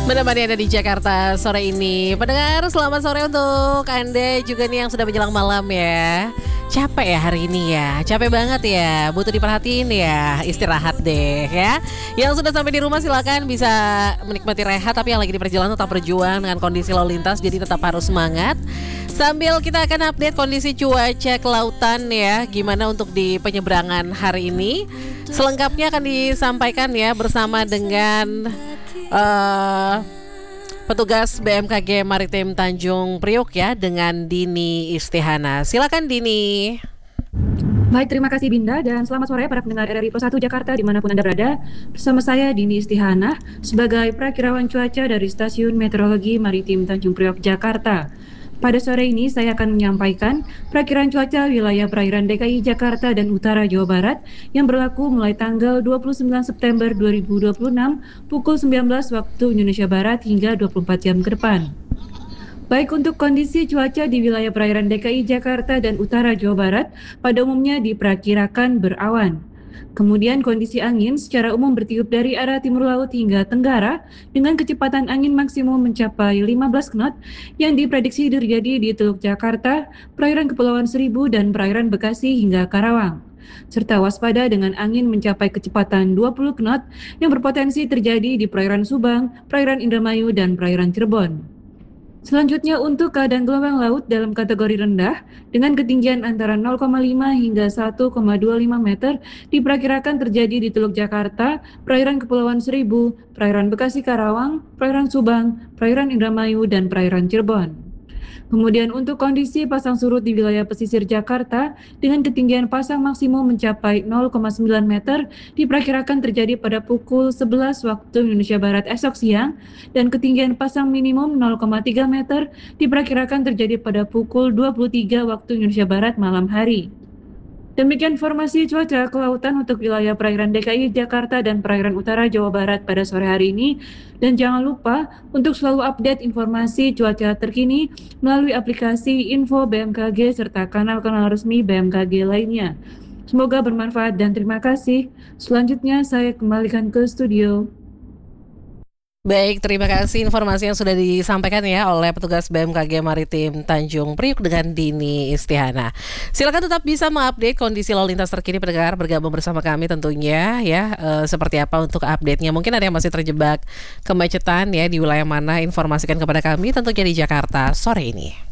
Menemani Anda di Jakarta sore ini. Pendengar, selamat sore untuk Anda juga nih yang sudah menjelang malam ya. Capek ya hari ini ya, capek banget ya, butuh diperhatiin ya, istirahat deh ya. Yang sudah sampai di rumah silakan bisa menikmati rehat, tapi yang lagi di perjalanan tetap berjuang dengan kondisi lalu lintas, jadi tetap harus semangat. Sambil kita akan update kondisi cuaca kelautan ya, gimana untuk di penyeberangan hari ini. Selengkapnya akan disampaikan ya bersama dengan petugas BMKG Maritim Tanjung Priok ya, dengan Dini Istihana. Silakan Dini. Baik, terima kasih Binda dan selamat sore para pendengar RRI Pro 1 Jakarta dimanapun Anda berada. Bersama saya Dini Istihana sebagai prakirawan cuaca dari Stasiun Meteorologi Maritim Tanjung Priok Jakarta. Pada sore ini saya akan menyampaikan perakiraan cuaca wilayah perairan DKI Jakarta dan Utara Jawa Barat yang berlaku mulai tanggal 29 September 2026 pukul 19 waktu Indonesia Barat hingga 24 jam ke depan. Baik, untuk kondisi cuaca di wilayah perairan DKI Jakarta dan Utara Jawa Barat pada umumnya diperkirakan berawan. Kemudian kondisi angin secara umum bertiup dari arah timur laut hingga tenggara dengan kecepatan angin maksimum mencapai 15 knot yang diprediksi terjadi di Teluk Jakarta, perairan Kepulauan Seribu dan perairan Bekasi hingga Karawang. Serta waspada dengan angin mencapai kecepatan 20 knot yang berpotensi terjadi di perairan Subang, perairan Indramayu dan perairan Cirebon. Selanjutnya untuk keadaan gelombang laut dalam kategori rendah dengan ketinggian antara 0,5 hingga 1,25 meter diperkirakan terjadi di Teluk Jakarta, perairan Kepulauan Seribu, perairan Bekasi Karawang, perairan Subang, perairan Indramayu dan perairan Cirebon. Kemudian untuk kondisi pasang surut di wilayah pesisir Jakarta dengan ketinggian pasang maksimum mencapai 0,9 meter diperkirakan terjadi pada pukul 11 waktu Indonesia Barat esok siang dan ketinggian pasang minimum 0,3 meter diperkirakan terjadi pada pukul 23 waktu Indonesia Barat malam hari. Demikian informasi cuaca kelautan untuk wilayah perairan DKI Jakarta dan perairan utara Jawa Barat pada sore hari ini. Dan jangan lupa untuk selalu update informasi cuaca terkini melalui aplikasi Info BMKG serta kanal-kanal resmi BMKG lainnya. Semoga bermanfaat dan terima kasih. Selanjutnya saya kembalikan ke studio. Baik, terima kasih informasi yang sudah disampaikan ya oleh petugas BMKG Maritim Tanjung Priok dengan Dini Istihana. Silakan tetap bisa mengupdate kondisi lalu lintas terkini pendengar, bergabung bersama kami tentunya ya, seperti apa untuk update-nya. Mungkin ada yang masih terjebak kemacetan ya di wilayah mana, informasikan kepada kami tentunya di Jakarta sore ini.